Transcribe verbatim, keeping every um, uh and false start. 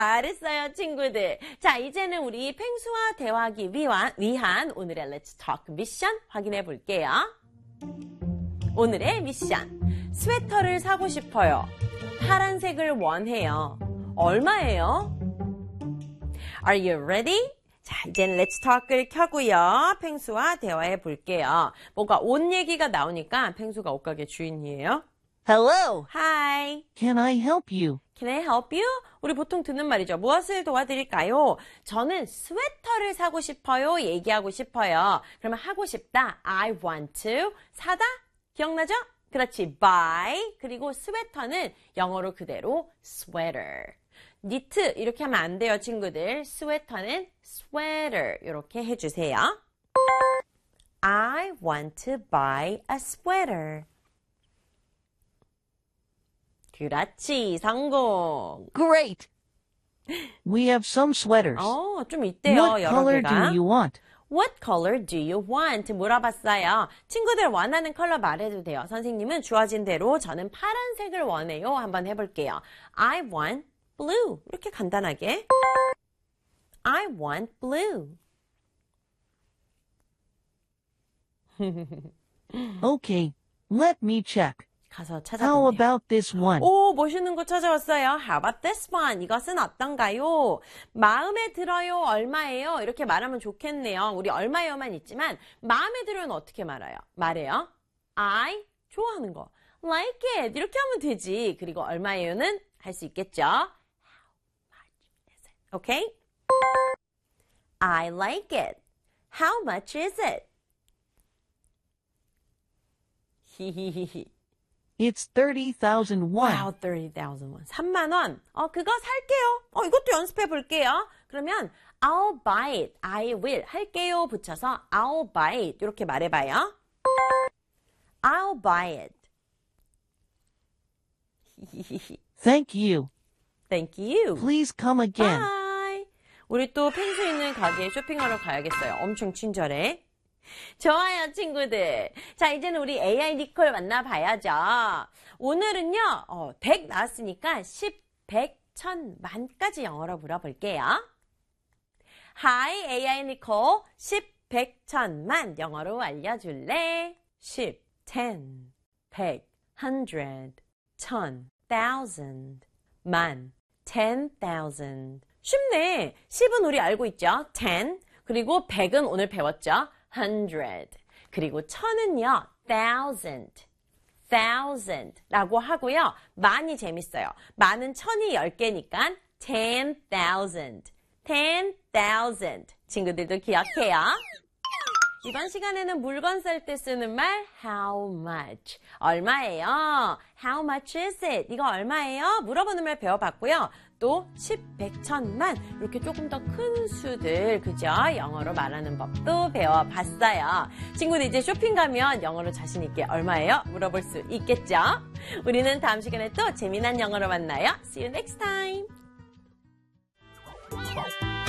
잘했어요, 친구들. 자, 이제는 우리 펭수와 대화하기 위한, 위한 오늘의 Let's Talk 미션 확인해 볼게요. 오늘의 미션. 스웨터를 사고 싶어요. 파란색을 원해요. 얼마예요? Are you ready? 자, 이제는 Let's Talk을 켜고요. 펭수와 대화해 볼게요. 뭔가 옷 얘기가 나오니까 펭수가 옷가게 주인이에요. Hello. Hi. Can I help you? Can I help you? 우리 보통 듣는 말이죠. 무엇을 도와드릴까요? 저는 스웨터를 사고 싶어요. 얘기하고 싶어요. 그러면 하고 싶다. I want to. 사다? 기억나죠? 그렇지. buy. 그리고 스웨터는 영어로 그대로 sweater. 니트 이렇게 하면 안 돼요, 친구들. 스웨터는 sweater 이렇게 해주세요. I want to buy a sweater. 그렇지, 성공. Great. We have some sweaters. 어, 좀 있대요, What 여러 color 개가. do you want? What color do you want? 물어봤어요. 친구들 원하는 컬러 말해도 돼요. 선생님은 주어진 대로 저는 파란색을 원해요. 한번 해볼게요. I want blue. 이렇게 간단하게. I want blue. Okay, let me check. 가서 How 찾아보세요. about this one? 오, 멋있는 거 찾아왔어요. How about this one? 이것은 어떤가요? 마음에 들어요? 얼마예요? 이렇게 말하면 좋겠네요. 우리 얼마요만 있지만 마음에 들어요는 어떻게 말해요? 말해요. I 좋아하는 거. Like it. 이렇게 하면 되지. 그리고 얼마예요는 할 수 있겠죠? How much is it? Okay? I like it. How much is it? 히히히히. It's thirty thousand won. Wow, thirty thousand won. 삼만 원. 어, 그거 살게요. 어, 이것도 연습해 볼게요. 그러면 I'll buy it. I will. 할게요. 붙여서 I'll buy it. 이렇게 말해봐요. I'll buy it. Thank you. Thank you. Please come again. Bye. 우리 또 펭수 있는 가게에 쇼핑하러 가야겠어요. 엄청 친절해. 좋아요, 친구들. 자, 이제는 우리 에이아이 니콜 만나봐야죠. 오늘은요, 어, 백 나왔으니까 십, 백, 천, 만까지 영어로 물어볼게요. Hi, 에이아이 니콜. 십, 백, 천, 만 영어로 알려줄래? 십, ten, 백, hundred, 천, thousand, 만, ten thousand. 쉽네. 십은 우리 알고 있죠? ten. 그리고 백은 오늘 배웠죠? hundred. 그리고 천은요, thousand, thousand 라고 하고요. 만이 재밌어요. 만은 천이 열 개니까 ten thousand, ten thousand. 친구들도 기억해요. 이번 시간에는 물건 살 때 쓰는 말 how much. 얼마예요? How much is it? 이거 얼마예요? 물어보는 말 배워봤고요. 또 십, 백, 천, 만 이렇게 조금 더 큰 수들 그죠? 영어로 말하는 법도 배워봤어요. 친구들 이제 쇼핑 가면 영어로 자신 있게 얼마예요? 물어볼 수 있겠죠? 우리는 다음 시간에 또 재미난 영어로 만나요. See you next time.